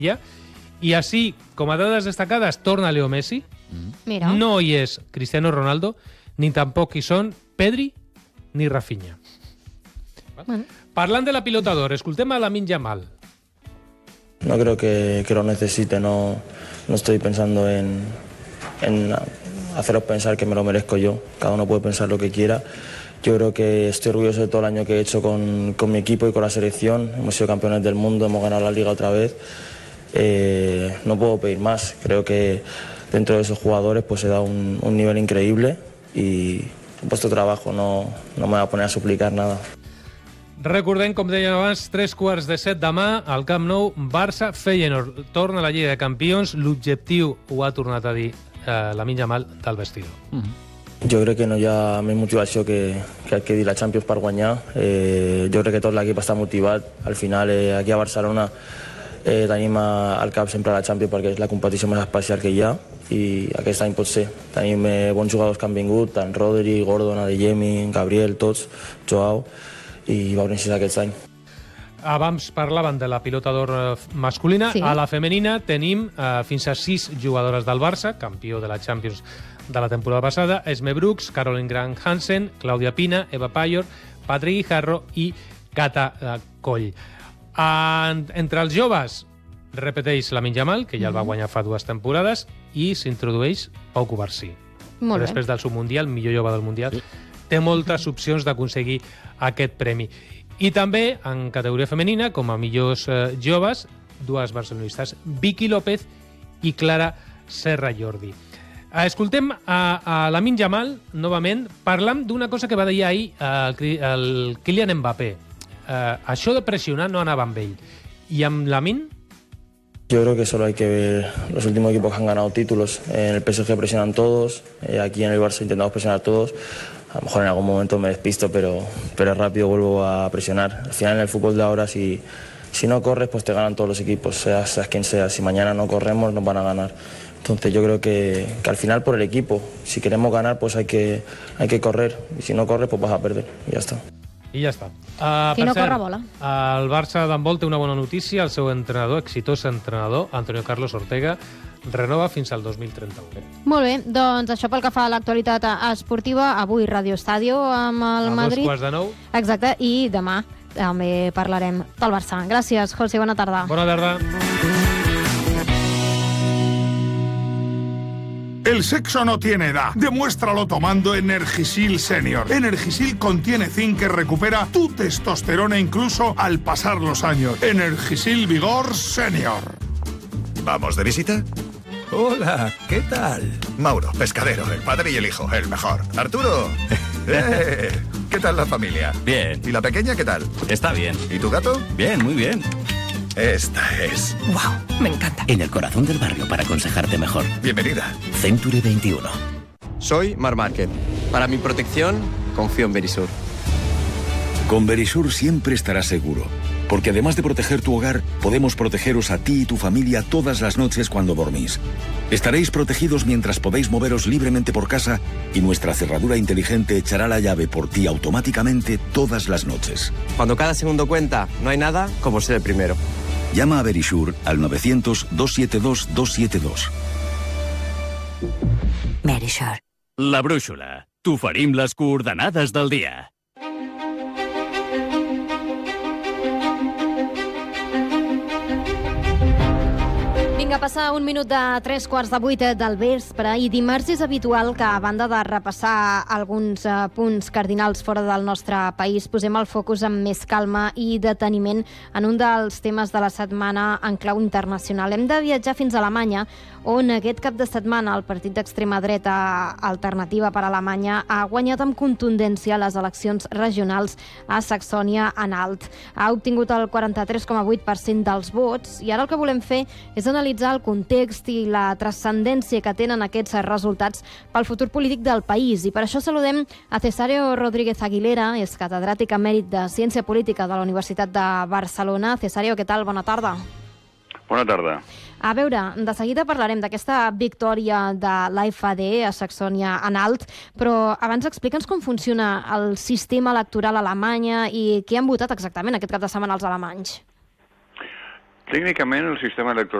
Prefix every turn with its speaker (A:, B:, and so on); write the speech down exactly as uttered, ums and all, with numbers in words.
A: I així, com a dades destacades, torna Leo Messi.
B: Mira.
A: No hi és Cristiano Ronaldo, ni tampoc hi són Pedri ni Rafinha.
B: Bueno.
A: Parlant de la pilota d'or, escoltem a Lamine Yamal.
C: No creo que, que lo necesite, no, no estoy pensando en, en haceros pensar que me lo merezco yo. Cada uno puede pensar lo que quiera. Yo creo que estoy orgulloso de todo el año que he hecho con, con mi equipo y con la selección. Hemos sido campeones del mundo, hemos ganado la liga otra vez. Eh, no puedo pedir más. Creo que dentro de esos jugadores pues se da un, un nivel increíble y he puesto trabajo, no, no me voy a poner a suplicar nada.
A: Recordem, com dèiem abans, tres quarts de set demà al Camp Nou, Barça, Feyenoord. Torna a la Lliga de Campions. L'objectiu ho ha tornat a dir eh, Lamine Yamal del vestidor.
C: Mm-hmm. Jo crec que no hi ha més motivació que, que adquirir la Champions per guanyar. Eh, jo crec que tot l'equip està motivat. Al final, eh, aquí a Barcelona eh, tenim al cap sempre la Champions perquè és la competició més especial que hi ha i aquest any pot ser. Tenim eh, bons jugadors que han vingut, tant Rodri, Gordon, Adeyemi, Gabriel, tots, Joao, i va venir aquest any.
A: Abans parlaven de la pilota d'or masculina.
B: Sí.
A: A la femenina tenim eh, fins a sis jugadores del Barça, campió de la Champions de la temporada passada: Esme Brooks, Caroline Grant Hansen, Claudia Pina, Eva Payor, Patrick Guijarro i Cata eh, Coll. En, entre els joves repeteix Lamine Yamal, que ja el va guanyar fa dues temporades, i s'introdueix Pau Cubarsí.
B: Molt bé.
A: Després del submundial, millor jove del Mundial, té moltes opcions d'aconseguir aquest premi. I també, en categoria femenina, com a millors eh, joves, dues barcelonistes, Vicky López i Clara Serra Jordi. Eh, escoltem a, a Lamine Yamal, novament, parlant d'una cosa que va dir ahir el, el Kylian Mbappé. Eh, això de pressionar no anava amb ell. I amb Lamine?
C: Yo creo que solo hay que ver los últimos equipos que han ganado títulos. En el P S G presionan todos, eh, aquí en el Barça intentamos presionar todos. A lo mejor en algún momento me despisto, pero, pero rápido vuelvo a presionar. Al final en el fútbol de ahora, si, si no corres, pues te ganan todos los equipos, seas, seas quien sea. Si mañana no corremos, nos van a ganar. Entonces yo creo que, que al final por el equipo, si queremos ganar, pues hay que, hay que correr. Y si no corres, pues vas a perder. Y ya está.
A: I ja està. Uh,
B: Qui no corre, vola.
A: El Barça d'handbol té una bona notícia. El seu entrenador, exitós entrenador, Antonio Carlos Ortega, renova fins al dos mil trenta-u.
B: Molt bé, doncs això pel que fa a l'actualitat esportiva. Avui Radio Estadio amb el
A: a
B: Madrid.
A: A dos quarts de nou.
B: Exacte, i demà també parlarem del Barça. Gràcies, José, bona tarda.
A: Bona tarda.
D: El sexo no tiene edad. Demuéstralo tomando Energisil Senior. Energisil contiene zinc que recupera tu testosterona incluso al pasar los años. Energisil Vigor Senior.
E: ¿Vamos de visita?
F: Hola, ¿qué tal?
E: Mauro, pescadero, el padre y el hijo, el mejor. Arturo. ¡Eh! ¿Qué tal la familia?
F: Bien.
E: ¿Y la pequeña qué tal?
F: Está bien.
E: ¿Y tu gato?
F: Bien, muy bien.
E: Esta es.
G: ¡Wow! Me encanta.
H: En el corazón del barrio para aconsejarte mejor.
E: Bienvenida.
H: Century veintiuno.
I: Soy Mar Márquez. Para mi protección, confío en Verisur.
J: Con Verisur siempre estarás seguro. Porque además de proteger tu hogar, podemos protegeros a ti y tu familia todas las noches cuando dormís. Estaréis protegidos mientras podéis moveros libremente por casa y nuestra cerradura inteligente echará la llave por ti automáticamente todas las noches.
I: Cuando cada segundo cuenta, no hay nada como ser el primero.
J: Llama a Verisur al novecientos, dos siete dos, dos siete dos.
G: Verisur.
K: La brúixola. T'oferim les coordenades del dia.
B: Vinga, passar un minut de tres quarts de vuit del vespre i dimarts és habitual que, a banda de repassar alguns uh, punts cardinals fora del nostre país, posem el focus amb més calma i deteniment en un dels temes de la setmana en clau internacional. Hem de viatjar fins a Alemanya, on aquest cap de setmana el partit d'extrema dreta Alternativa per Alemanya ha guanyat amb contundència les eleccions regionals a Saxònia-Anhalt. Ha obtingut el quaranta-tres coma vuit per cent dels vots i ara el que volem fer és analitzar el context i la transcendència que tenen aquests resultats pel futur polític del país. I per això saludem a Cesario Rodríguez Aguilera, és catedràtic emèrit de Ciència Política de la Universitat de Barcelona. Cesario, què tal? Bona tarda.
L: Bona tarda.
B: A veure, de seguida parlarem d'aquesta victòria de l'A F D a Saxònia-Anhalt, però abans explica'ns com funciona el sistema electoral a Alemanya i què han votat exactament aquest cap de setmana els alemanys.
L: Tècnicament el sistema electoral